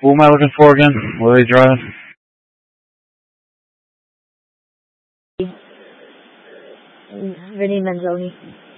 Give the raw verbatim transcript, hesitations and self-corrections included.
Who am I looking for again? What do they drive? Vinny Manzoni.